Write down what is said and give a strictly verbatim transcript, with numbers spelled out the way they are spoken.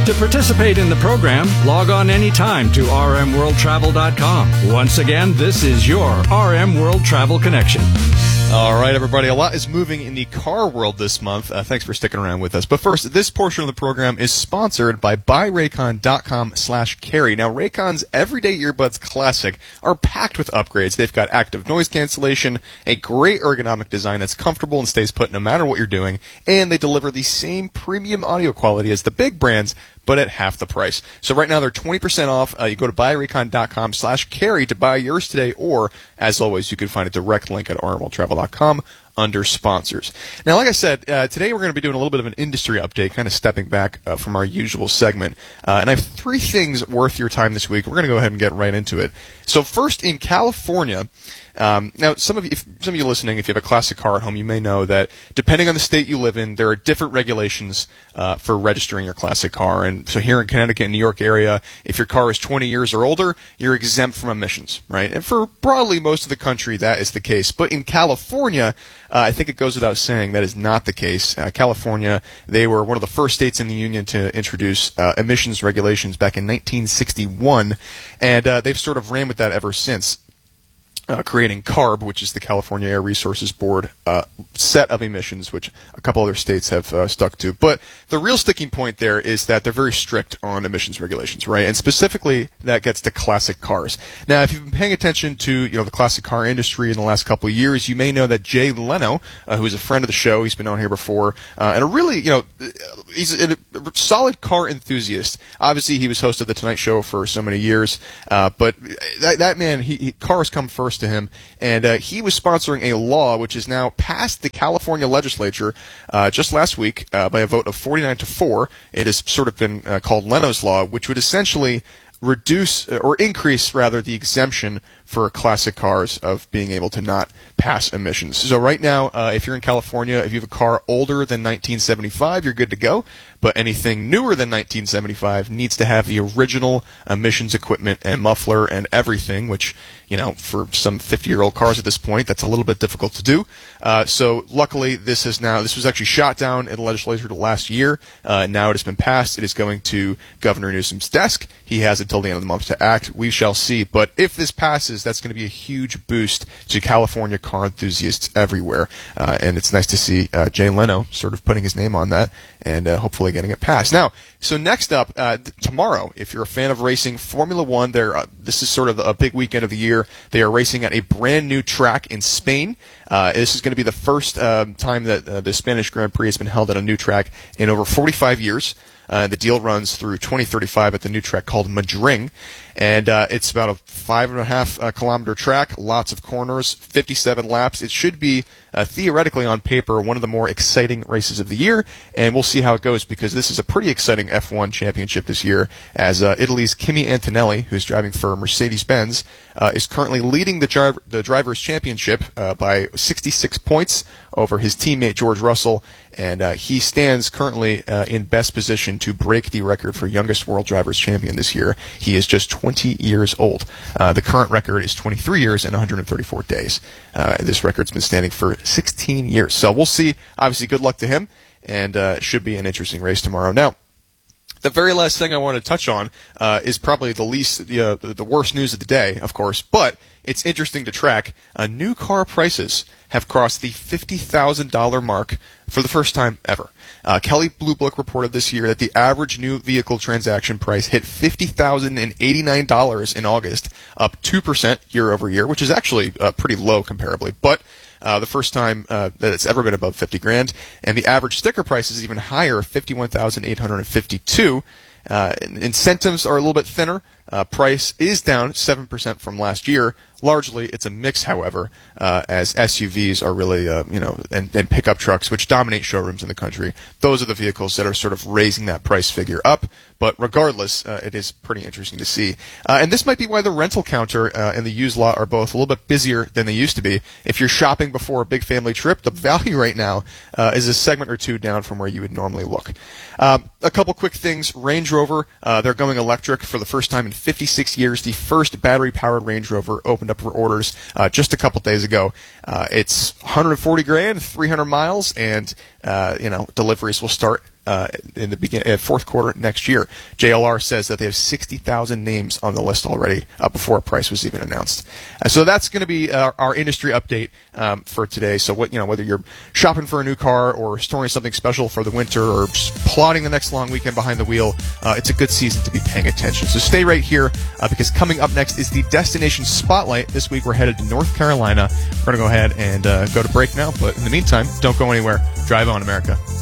To participate in the program, log on anytime to r m world travel dot com. Once again, this is your R M World Travel Connection. All right, everybody. A lot is moving in the car world this month. Uh, thanks for sticking around with us. But first, this portion of the program is sponsored by buy raycon dot com slash carry. Now, Raycon's Everyday Earbuds Classic are packed with upgrades. They've got active noise cancellation, a great ergonomic design that's comfortable and stays put no matter what you're doing, and they deliver the same premium audio quality as the big brands, but at half the price. So right now they're twenty percent off. Uh, you go to buy raycon dot com slash carry to buy yours today, or, as always, you can find a direct link at r m world travel dot com under sponsors. Now, like I said, uh, today we're going to be doing a little bit of an industry update, kind of stepping back uh, from our usual segment. Uh, and I have three things worth your time this week. We're going to go ahead and get right into it. So first, in California, Um, now, some of you, if, some of you listening, if you have a classic car at home, you may know that depending on the state you live in, there are different regulations uh, for registering your classic car. And so here in Connecticut and New York area, if your car is twenty years or older, you're exempt from emissions, right? And for broadly most of the country, that is the case. But in California, uh, I think it goes without saying that is not the case. Uh, California, they were one of the first states in the union to introduce uh, emissions regulations back in nineteen sixty-one, and uh, they've sort of ran with that ever since. Uh, creating CARB, which is the California Air Resources Board uh, set of emissions, which a couple other states have uh, stuck to. But the real sticking point there is that they're very strict on emissions regulations, right? And specifically, that gets to classic cars. Now, if you've been paying attention to you know the classic car industry in the last couple of years, you may know that Jay Leno, uh, who is a friend of the show, he's been on here before, uh, and a really you know he's a, a solid car enthusiast. Obviously, he was host of the Tonight Show for so many years, uh, but that, that man, he, he cars come first to him, and uh, he was sponsoring a law which is now passed the California legislature uh, just last week uh, by a vote of forty-nine to four. It has sort of been uh, called Leno's Law, which would essentially reduce or increase rather the exemption for classic cars of being able to not pass emissions. So right now, uh, if you're in California, if you have a car older than nineteen seventy-five, you're good to go. But anything newer than nineteen seventy-five needs to have the original emissions equipment and muffler and everything, which, you know, for some fifty-year-old cars at this point, that's a little bit difficult to do. Uh, so luckily, this is now, this was actually shot down in the legislature last year. Uh, now it has been passed. It is going to Governor Newsom's desk. He has until the end of the month to act. We shall see. But if this passes, that's going to be a huge boost to California car enthusiasts everywhere. Uh, and it's nice to see uh, Jay Leno sort of putting his name on that and uh, hopefully getting it passed. Now, so next up, uh, th- tomorrow, if you're a fan of racing, Formula One, they're, uh, this is sort of a big weekend of the year. They are racing at a brand new track in Spain. Uh, this is going to be the first uh, time that uh, the Spanish Grand Prix has been held at a new track in over forty-five years. Uh, the deal runs through twenty thirty-five at the new track called Madrid, and uh, it's about a five and a half uh, kilometer track, lots of corners, fifty-seven laps. It should be uh, theoretically on paper one of the more exciting races of the year, and we'll see how it goes because this is a pretty exciting F one championship this year. As uh, Italy's Kimi Antonelli, who's driving for Mercedes-Benz, uh, is currently leading the, driver, the drivers' championship uh, by sixty-six points over his teammate George Russell, and uh, he stands currently uh, in best position to break the record for youngest world drivers champion this year. He is just twenty years old. Uh, the current record is twenty-three years and one hundred thirty-four days. Uh, this record's been standing for sixteen years. So we'll see. Obviously, good luck to him, and uh, it should be an interesting race tomorrow. Now, the very last thing I want to touch on uh, is probably the least, uh, the worst news of the day, of course, but it's interesting to track. Uh, new car prices have crossed the fifty thousand dollars mark for the first time ever. Uh, Kelley Blue Book reported this year that the average new vehicle transaction price hit fifty thousand eighty-nine dollars in August, up two percent year over year, which is actually uh, pretty low comparably, but Uh, the first time uh, that it's ever been above fifty grand, and the average sticker price is even higher, fifty-one thousand eight hundred fifty-two. Uh, incentives are a little bit thinner. Uh, price is down seven percent from last year. Largely, it's a mix, however, uh, as S U Vs are really, uh, you know, and, and pickup trucks, which dominate showrooms in the country. Those are the vehicles that are sort of raising that price figure up. But regardless, uh, it is pretty interesting to see. Uh, and this might be why the rental counter uh, and the used lot are both a little bit busier than they used to be. If you're shopping before a big family trip, the value right now uh, is a segment or two down from where you would normally look. Uh, a couple quick things. Range Rover, uh, they're going electric for the first time in fifty-six years. The first battery-powered Range Rover opened up for orders uh, just a couple days ago. Uh, it's one hundred forty grand, three hundred miles, and uh, you know deliveries will start uh, in the begin- uh, fourth quarter next year. J L R says that they have sixty thousand names on the list already uh, before a price was even announced. Uh, so that's going to be uh, our industry update um, for today. So what you know, whether you're shopping for a new car or storing something special for the winter or just plotting the next long weekend behind the wheel, uh, it's a good season to be paying attention. So stay right here uh, because coming up next is the Destination Spotlight. This week we're headed to North Carolina. We're going to go ahead and uh, go to break now, but in the meantime, don't go anywhere. Drive on, America.